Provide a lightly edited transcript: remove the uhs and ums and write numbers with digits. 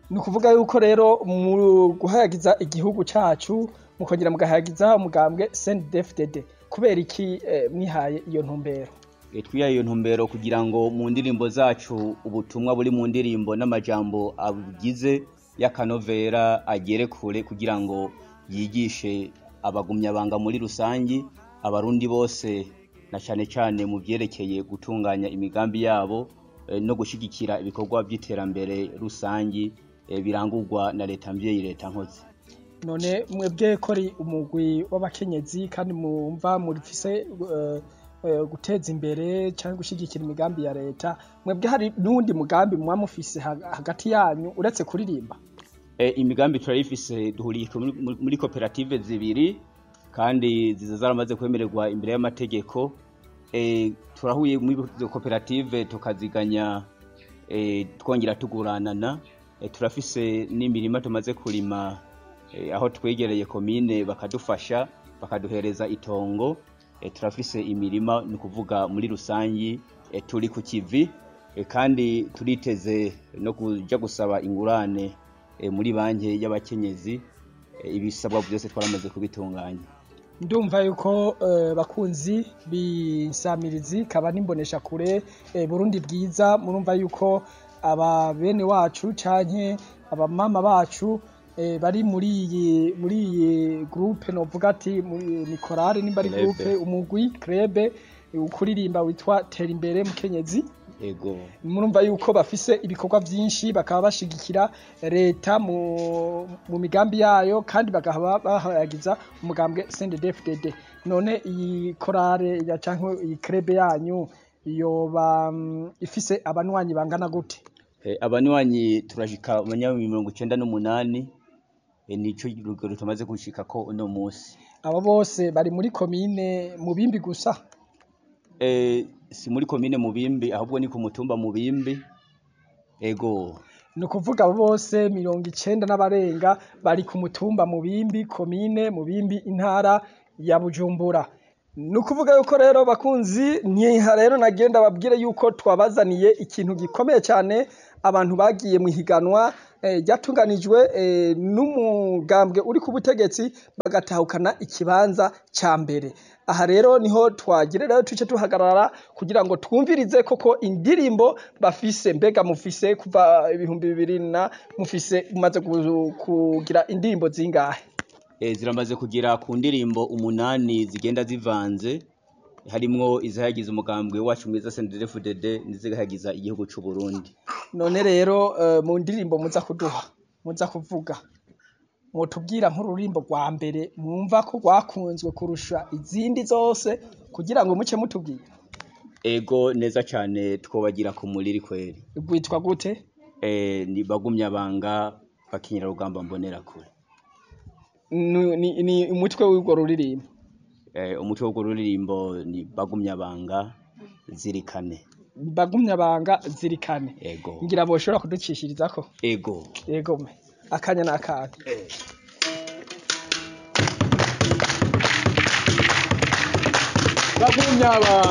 Ni ukuvuga yuko rero mu guhayagiza igihugu cacu mukongera mugahayagiza umugambwe CNDD-FDD kubera iki mwihaye iyo ntumbero? Twihaye iyo ntumbero kugira ngo mu ndirimbo zacu ubutumwa buri mu ndirimbo n'amajambo abugize y'akanovera agere kure kugira ngo yigishe abagumyabanga muri rusangi, abarundi bose na cane cane mu vyerekeye gutunganya imigambi yabo no gushigikira ibikorwa by'iterambere rusangi birangurwa na leta mvyeyi, leta nkozi. None mwebwe ko ari umugwi w'abakenyezi kandi mumva murifise guteza imbere canke gushigikira imigambi ya leta, mwebwe hari n'uwundi mugambi muba mufise hagati yanyu uretse kuririmba? Imigambi turayifise, duhuriye muri koperative zibiri kandi ziza zaramaze kwemererwa imbere y'amategeko. Turahuye muri koperative tukaziganya twongera tuguranana. Turafise n'imirima tumaze kurima aho twegereye komine bakadufasha bakaduhereza itongo. Turafise imirima ni kuvuga muri rusangi turi ku kivi kandi turiteze no kuja gusaba ingurane muri banki y'abakenyezi. Ibisabwa byose twaramaze kubitunganya. Ndumva yuko bakunzi b'insamirizi kaba nimbonesha kure Burundi bwiza, murumva yuko aba bene wacu canke abamama bacu bari muri iyi groupe novuga ati ni korale nimba ari groupe umugwi club ukuririmba witwa Tera Imbere Mukenyezi. Ego. Murumva yuko bafise ibikorwa vyinshi bakaba bashigikira leta mu migambi yayo kandi bakaba bahayagiza umugambwe CNDD-FDD. None iyi korale ya canke iyi club yanyu yoba ifise abanwanyi bangana gute? Abanwanyi turashika 98 nico rugero tumaze gushika ko uno musi. Abo bose bari muri komine Mubimbi gusa? Si muri komine Mubimbi ahubwo ni ku mutumba Mubimbi. Ego. Nukuvuga abo bose 90 n'abarenga bari ku mutumba Mubimbi, komine Mubimbi, intara ya Bujumbura. Nukuvuga yuko rero bakunzi nyiha rero nagenda babwire yuko twabazaniye ikintu gikomeye cyane, abantu bagiye mu higanwa ryatunganijwe n'umugambwe uri ku butegetsi bagatahukana ikibanza ca mbere. Aha rero niho twagire rero tuce tuhagarara kugira ngo twumvirize koko indirimbo bafise. Mbega mufise kuva 2000 mufise umaze kugira indirimbo zingahe? Ziramaze kugira ku ndirimbo 8 zigenda zivanze, harimwo izahagiza umugambwe wacu mwiza CNDD-FDD n'izihagiza igihugu c'u Burundi. None rero mu ndirimbo muza kuduha, muza kuvuga, mutubwira nk'ururimbo rwa mbere mwumva ko rwakunzwe kurusha izindi zose kugira ngo muce mutubwira. Ego, neza cyane twobagira ku muriri kweri. Rwitwa gute? Ni Bagumyabanga bakinyira rugamba mbonera kure. Ni umutwe w'urwo ruririmbo? Umutwe w'urwo ruririmbo ni Bagumyabanga zirikane. Bagumyabanga zirikane. Ego. Ngira boshobora kuducishirizako? Ego. Ego me. Akanya n'akanya. Bagumyabanga